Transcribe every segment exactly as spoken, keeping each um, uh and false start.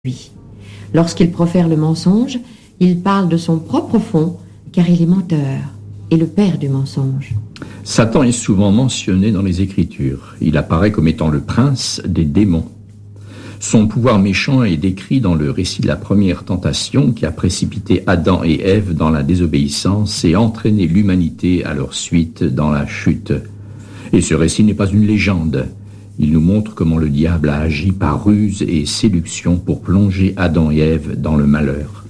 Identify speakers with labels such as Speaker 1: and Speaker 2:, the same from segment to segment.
Speaker 1: lui. Lorsqu'il profère le mensonge, il parle de son propre fond, car il est menteur et le père du mensonge.
Speaker 2: Satan est souvent mentionné dans les Écritures. Il apparaît comme étant le prince des démons. Son pouvoir méchant est décrit dans le récit de la première tentation qui a précipité Adam et Ève dans la désobéissance et entraîné l'humanité à leur suite dans la chute. Et ce récit n'est pas une légende. Il nous montre comment le diable a agi par ruse et séduction pour plonger Adam et Ève dans le malheur.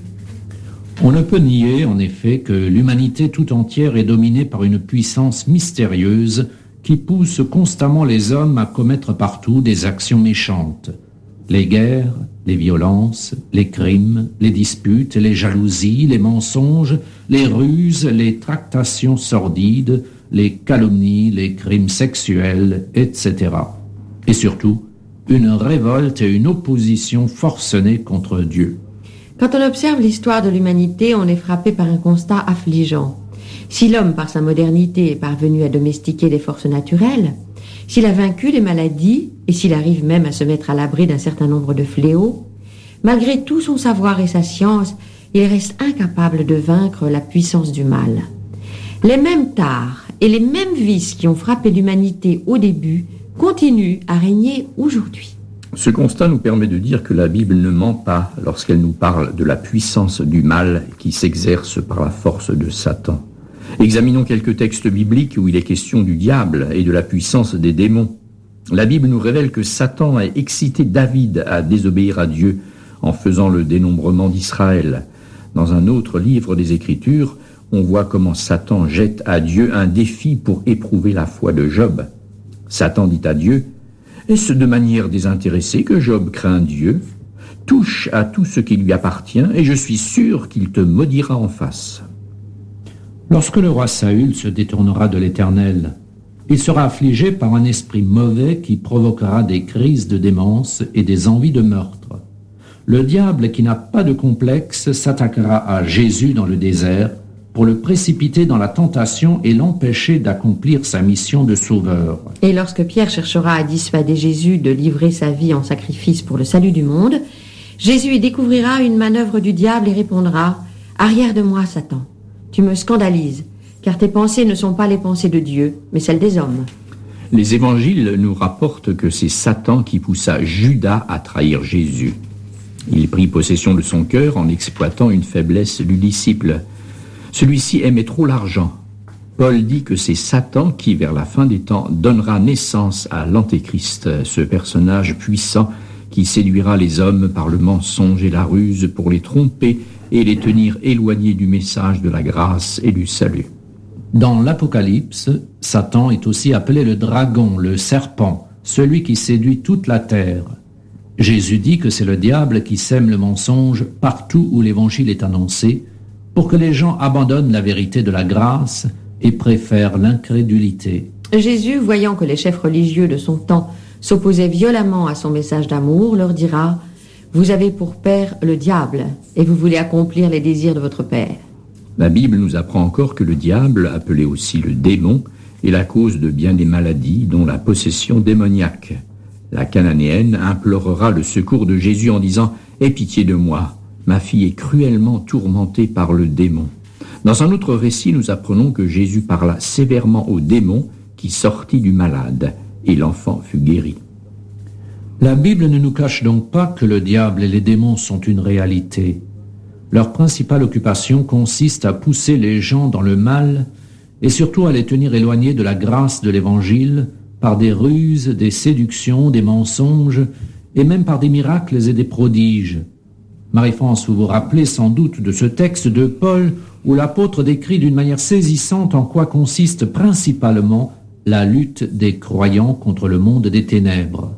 Speaker 3: On ne peut nier, en effet, que l'humanité tout entière est dominée par une puissance mystérieuse qui pousse constamment les hommes à commettre partout des actions méchantes. Les guerres, les violences, les crimes, les disputes, les jalousies, les mensonges, les ruses, les tractations sordides, les calomnies, les crimes sexuels, et cetera. Et surtout, une révolte et une opposition forcenée contre Dieu.
Speaker 1: Quand on observe l'histoire de l'humanité, on est frappé par un constat affligeant. Si l'homme, par sa modernité, est parvenu à domestiquer les forces naturelles, s'il a vaincu les maladies, et s'il arrive même à se mettre à l'abri d'un certain nombre de fléaux, malgré tout son savoir et sa science, il reste incapable de vaincre la puissance du mal. Les mêmes tares et les mêmes vices qui ont frappé l'humanité au début continuent à régner aujourd'hui.
Speaker 2: Ce constat nous permet de dire que la Bible ne ment pas lorsqu'elle nous parle de la puissance du mal qui s'exerce par la force de Satan. Examinons quelques textes bibliques où il est question du diable et de la puissance des démons. La Bible nous révèle que Satan a excité David à désobéir à Dieu en faisant le dénombrement d'Israël. Dans un autre livre des Écritures, on voit comment Satan jette à Dieu un défi pour éprouver la foi de Job. Satan dit à Dieu: « Est-ce de manière désintéressée que Job craint Dieu? Touche à tout ce qui lui appartient et je suis sûr qu'il te maudira en face. »
Speaker 3: Lorsque le roi Saül se détournera de l'Éternel, il sera affligé par un esprit mauvais qui provoquera des crises de démence et des envies de meurtre. Le diable, qui n'a pas de complexe, s'attaquera à Jésus dans le désert pour le précipiter dans la tentation et l'empêcher d'accomplir sa mission de sauveur.
Speaker 1: Et lorsque Pierre cherchera à dissuader Jésus de livrer sa vie en sacrifice pour le salut du monde, Jésus y découvrira une manœuvre du diable et répondra: « Arrière de moi, Satan, tu me scandalises, car tes pensées ne sont pas les pensées de Dieu, mais celles des hommes. »
Speaker 2: Les évangiles nous rapportent que c'est Satan qui poussa Judas à trahir Jésus. Il prit possession de son cœur en exploitant une faiblesse du disciple. Celui-ci aimait trop l'argent. Paul dit que c'est Satan qui, vers la fin des temps, donnera naissance à l'Antéchrist, ce personnage puissant qui séduira les hommes par le mensonge et la ruse pour les tromper et les tenir éloignés du message de la grâce et du salut.
Speaker 3: Dans l'Apocalypse, Satan est aussi appelé le dragon, le serpent, celui qui séduit toute la terre. Jésus dit que c'est le diable qui sème le mensonge partout où l'évangile est annoncé, pour que les gens abandonnent la vérité de la grâce et préfèrent l'incrédulité.
Speaker 1: Jésus, voyant que les chefs religieux de son temps s'opposaient violemment à son message d'amour, leur dira: « Vous avez pour père le diable, et vous voulez accomplir les désirs de votre père. »
Speaker 2: La Bible nous apprend encore que le diable, appelé aussi le démon, est la cause de bien des maladies, dont la possession démoniaque. La Cananéenne implorera le secours de Jésus en disant: « Aie pitié de moi, ma fille est cruellement tourmentée par le démon. » Dans un autre récit, nous apprenons que Jésus parla sévèrement au démon qui sortit du malade, et l'enfant fut guéri.
Speaker 3: La Bible ne nous cache donc pas que le diable et les démons sont une réalité. Leur principale occupation consiste à pousser les gens dans le mal et surtout à les tenir éloignés de la grâce de l'Évangile par des ruses, des séductions, des mensonges et même par des miracles et des prodiges. Marie-France, vous vous rappelez sans doute de ce texte de Paul où l'apôtre décrit d'une manière saisissante en quoi consiste principalement la lutte des croyants contre le monde des ténèbres.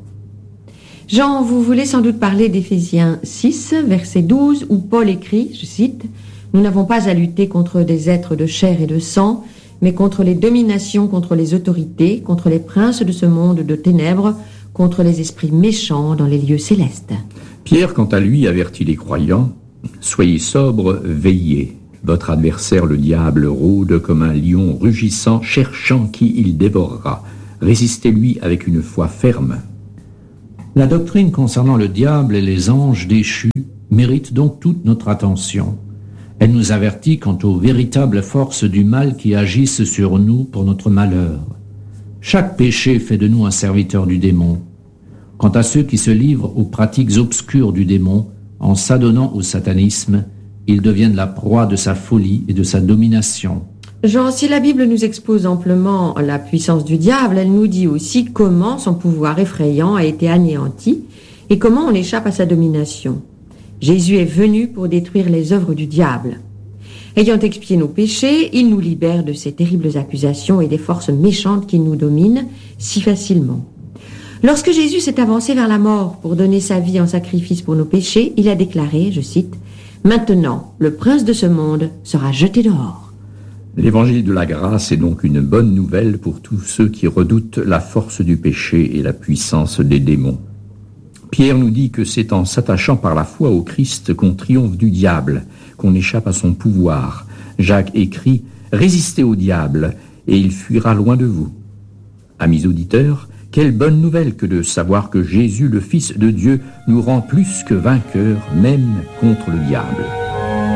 Speaker 1: Jean, vous voulez sans doute parler d'Éphésiens six, verset douze, où Paul écrit, je cite, « Nous n'avons pas à lutter contre des êtres de chair et de sang, mais contre les dominations, contre les autorités, contre les princes de ce monde de ténèbres, contre les esprits méchants dans les lieux célestes. »
Speaker 2: Pierre, quant à lui, avertit les croyants: « Soyez sobres, veillez. Votre adversaire, le diable, rôde comme un lion rugissant, cherchant qui il dévorera. Résistez-lui avec une foi ferme. »
Speaker 3: La doctrine concernant le diable et les anges déchus mérite donc toute notre attention. Elle nous avertit quant aux véritables forces du mal qui agissent sur nous pour notre malheur. Chaque péché fait de nous un serviteur du démon. Quant à ceux qui se livrent aux pratiques obscures du démon, en s'adonnant au satanisme, ils deviennent la proie de sa folie et de sa domination.
Speaker 1: Jean, si la Bible nous expose amplement la puissance du diable, elle nous dit aussi comment son pouvoir effrayant a été anéanti et comment on échappe à sa domination. Jésus est venu pour détruire les œuvres du diable. Ayant expié nos péchés, il nous libère de ces terribles accusations et des forces méchantes qui nous dominent si facilement. Lorsque Jésus s'est avancé vers la mort pour donner sa vie en sacrifice pour nos péchés, il a déclaré, je cite, « Maintenant, le prince de ce monde sera jeté dehors. »
Speaker 2: L'évangile de la grâce est donc une bonne nouvelle pour tous ceux qui redoutent la force du péché et la puissance des démons. Pierre nous dit que c'est en s'attachant par la foi au Christ qu'on triomphe du diable, qu'on échappe à son pouvoir. Jacques écrit « Résistez au diable, et il fuira loin de vous. » Amis auditeurs, quelle bonne nouvelle que de savoir que Jésus, le Fils de Dieu, nous rend plus que vainqueurs, même contre le diable.